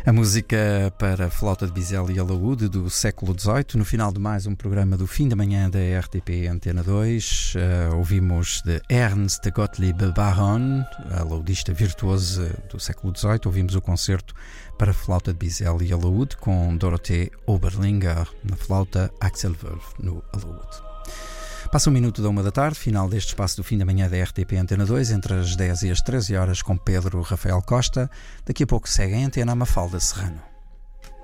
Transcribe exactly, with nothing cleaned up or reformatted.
A música para flauta de bisel e alaúde do século dezoito, no final de mais um programa do fim da manhã da R T P Antena dois. Uh, ouvimos de Ernst Gottlieb Baron, alaudista virtuoso do século dezoito. Ouvimos o concerto para flauta de bisel e alaúde com Dorothee Oberlinger na flauta, Axel Wolf no alaúde. Passa um minuto da uma da tarde, final deste espaço do fim da manhã da R T P Antena dois, entre as dez e as treze horas, com Pedro Rafael Costa. Daqui a pouco segue em antena a Mafalda Serrano.